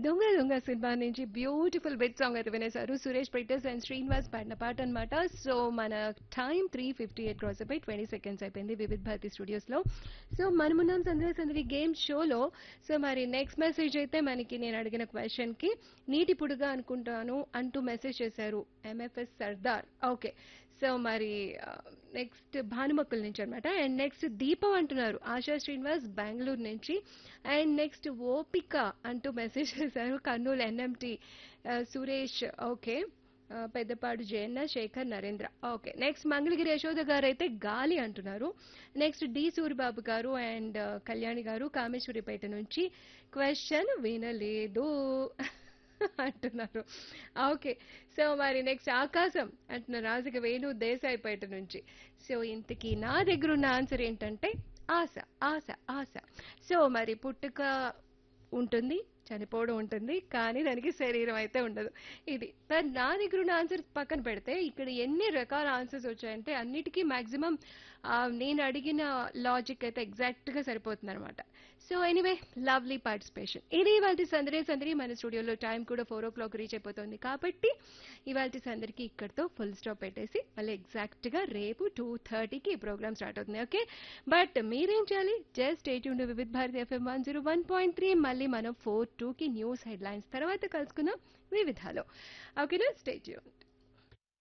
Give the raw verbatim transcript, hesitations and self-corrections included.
దొంగ దొంగ సినిమా నుంచి బ్యూటిఫుల్ బిట్ సాంగ్ అయితే వినేశారు సురేష్ పీటర్స్ అండ్ శ్రీనివాస్ పాడిన పాట అనమాట. సో మన time three fifty eight cross అయిపోయి ట్వంటీ సెకండ్స్ అయిపోయింది వివిధ్ భారతి స్టూడియోస్ లో. సో మనమున్నాం సందడి సందడి గేమ్ షోలో. సో మరి నెక్స్ట్ మెసేజ్ అయితే మనకి నేను అడిగిన క్వశ్చన్ కి నీటి పుడుగా అనుకుంటాను అంటూ మెసేజ్ చేశారు ఎంఎఫ్ఎస్ సర్దార్. ఓకే, సో మరి నెక్స్ట్ భానుమక్కుల నుంచి అనమాట. అండ్ నెక్స్ట్ దీపం అంటున్నారు ఆశా శ్రీనివాస్ బెంగళూరు నుంచి. అండ్ నెక్స్ట్ ఓపిక అంటూ మెసేజ్ చేశారు కర్నూలు ఎన్ఎంటి సురేష్. ఓకే, ఆ, పెద్దపాడు జయన్న శేఖర్ నరేంద్ర. ఓకే, నెక్స్ట్ మంగళగిరి యశోద గారు అయితే గాలి అంటున్నారు. నెక్స్ట్ డి సూరిబాబు గారు అండ్ కళ్యాణి గారు కామేశ్వరిపేట నుంచి క్వశ్చన్ వినలేదు అంటున్నారు. ఓకే, సో మరి నెక్స్ట్ ఆకాశం అంటున్నారు రాజుకి వేణు దేశాయిపేట నుంచి. సో ఇంతకీ నా దగ్గర ఉన్న ఆన్సర్ ఏంటంటే ఆశ ఆశ ఆశ. సో మరి పుట్టుక ఉంటుంది, చనిపోవడం ఉంటుంది, కానీ దానికి శరీరం అయితే ఉండదు. ఇది మరి నా దగ్గర ఉన్న ఆన్సర్ పక్కన పెడితే ఇక్కడ ఎన్ని రకాల ఆన్సర్స్ వచ్చాయంటే అన్నిటికీ మాక్సిమం నేను అడిగిన లాజిక్ అయితే ఎగ్జాక్ట్ గా సరిపోతుంది అనమాట. So anyway, lovely participation. ఇది ఇవాళ సందడి సందడి. మన స్టూడియోలో టైం కూడా ఫోర్ ఓ క్లాక్ రీచ్ అయిపోతుంది కాబట్టి ఇవాళ సందడికి ఇక్కడితో ఫుల్ స్టాప్ పెట్టేసి మళ్ళీ ఎగ్జాక్ట్ గా రేపు టూ థర్టీకి ఈ ప్రోగ్రామ్ స్టార్ట్ అవుతుంది. ఓకే, బట్ మీరేం చేయాలి, just stay tuned Vividh Bharati FM one zero one point three. మళ్ళీ మనం ఫోర్ టూ కి న్యూస్ హెడ్లైన్స్ తర్వాత కలుసుకుందాం వివిధాలో. ఓకేనా, స్టే ట్యూన్డ్.